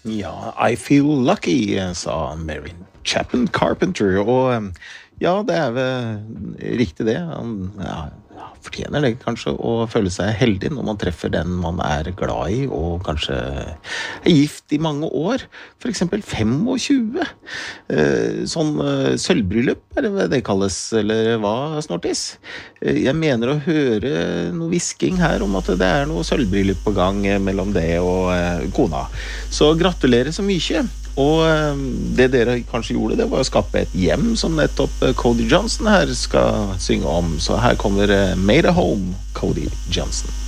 Ja, I feel lucky, sa Mary Chapman Carpenter, og ja, det vel riktig det. Han fortjener det kanskje å føle seg heldig når man treffer den man glad I, og kanskje gift I mange år, for eksempel 25. Sånn sølvbryllup, det kalles, eller hva, Snortis? Jeg mener å høre noe visking her om at det noe sølvbryllup på gang mellom det og kona. Så gratulerer så mye. Og det dere kanskje gjorde, det var å skape et hjem som nettopp Cody Johnson her skal synge om. Så her kommer Made a Home, Cody Johnson.